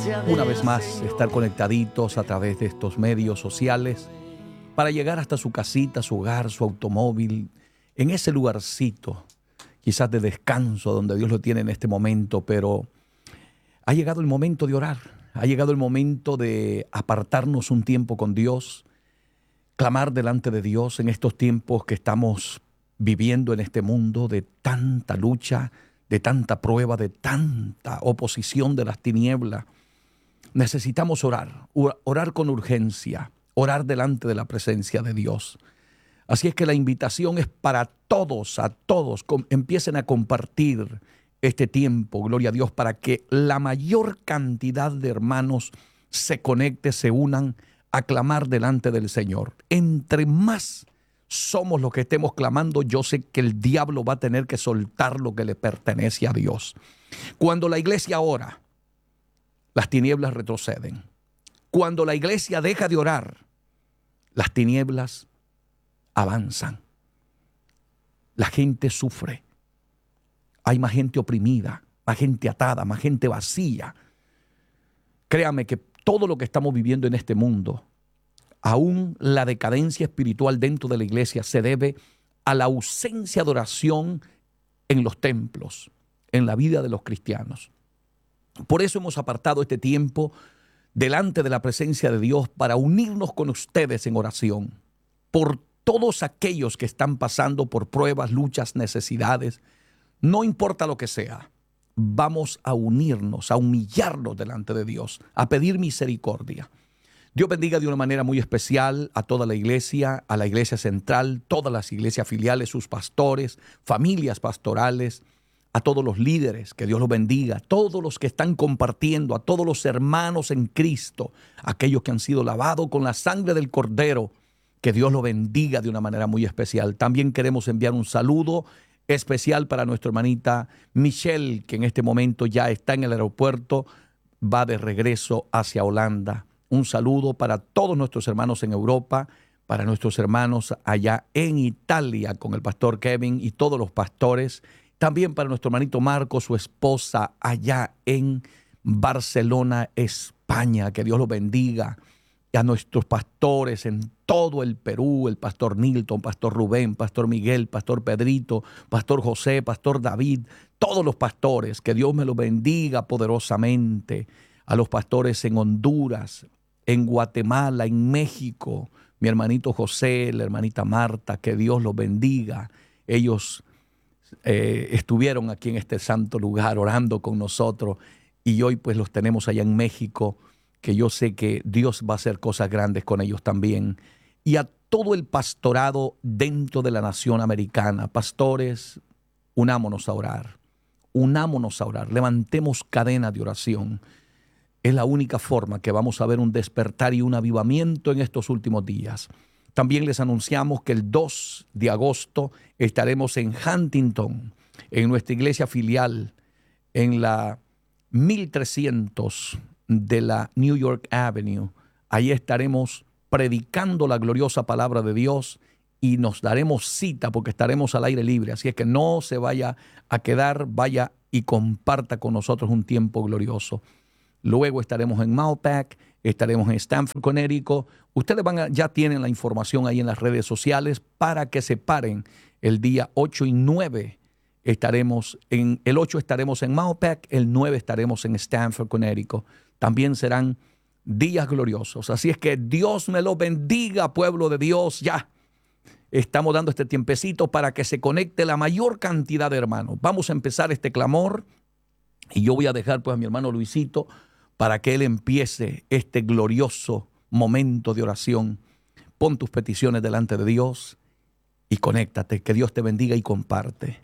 una vez más estar conectaditos a través de estos medios sociales para llegar hasta su casita, su hogar, su automóvil, en ese lugarcito, quizás de descanso donde Dios lo tiene en este momento, pero ha llegado el momento de orar, ha llegado el momento de apartarnos un tiempo con Dios, clamar delante de Dios en estos tiempos que estamos viviendo en este mundo de tanta lucha, de tanta prueba, de tanta oposición de las tinieblas. Necesitamos orar, orar con urgencia, orar delante de la presencia de Dios. Así es que la invitación es para todos, a todos, empiecen a compartir este tiempo, gloria a Dios, para que la mayor cantidad de hermanos se conecte, se unan a clamar delante del Señor. Entre más somos los que estemos clamando, yo sé que el diablo va a tener que soltar lo que le pertenece a Dios. Cuando la iglesia ora, las tinieblas retroceden. Cuando la iglesia deja de orar, las tinieblas avanzan. La gente sufre. Hay más gente oprimida, más gente atada, más gente vacía. Créame que todo lo que estamos viviendo en este mundo, aún la decadencia espiritual dentro de la iglesia, se debe a la ausencia de oración en los templos, en la vida de los cristianos. Por eso hemos apartado este tiempo delante de la presencia de Dios para unirnos con ustedes en oración por todos aquellos que están pasando por pruebas, luchas, necesidades. No importa lo que sea, vamos a unirnos, a humillarnos delante de Dios, a pedir misericordia. Dios bendiga de una manera muy especial a toda la iglesia, a la iglesia central, todas las iglesias filiales, sus pastores, familias pastorales, a todos los líderes, que Dios los bendiga, a todos los que están compartiendo, a todos los hermanos en Cristo, aquellos que han sido lavados con la sangre del Cordero, que Dios los bendiga de una manera muy especial. También queremos enviar un saludo especial para nuestra hermanita Michelle, que en este momento ya está en el aeropuerto, va de regreso hacia Holanda. Un saludo para todos nuestros hermanos en Europa, para nuestros hermanos allá en Italia con el pastor Kevin y todos los pastores. También para nuestro hermanito Marco, su esposa allá en Barcelona, España. Que Dios los bendiga. Y a nuestros pastores en todo el Perú, el pastor Nilton, pastor Rubén, pastor Miguel, pastor Pedrito, pastor José, pastor David, todos los pastores, que Dios me los bendiga poderosamente. A los pastores en Honduras, en Guatemala, en México, mi hermanito José, la hermanita Marta, que Dios los bendiga. Ellos estuvieron aquí en este santo lugar orando con nosotros y hoy pues los tenemos allá en México, que yo sé que Dios va a hacer cosas grandes con ellos también. Y a todo el pastorado dentro de la nación americana. Pastores, unámonos a orar, levantemos cadena de oración. Es la única forma que vamos a ver un despertar y un avivamiento en estos últimos días. También les anunciamos que el 2 de agosto estaremos en Huntington, en nuestra iglesia filial, en la 1300 de la New York Avenue. Ahí estaremos predicando la gloriosa palabra de Dios y nos daremos cita porque estaremos al aire libre. Así es que no se vaya a quedar, vaya y comparta con nosotros un tiempo glorioso. Luego estaremos en Malpac, estaremos en Stamford, Connecticut. Ustedes ya tienen la información ahí en las redes sociales para que se paren. El día 8 y 9 el 8 estaremos en Malpac, el 9 estaremos en Stamford, Connecticut. También serán días gloriosos. Así es que Dios me lo bendiga, pueblo de Dios. Ya estamos dando este tiempecito para que se conecte la mayor cantidad de hermanos. Vamos a empezar este clamor y yo voy a dejar pues a mi hermano Luisito para que él empiece este glorioso momento de oración. Pon tus peticiones delante de Dios y conéctate. Que Dios te bendiga y comparte.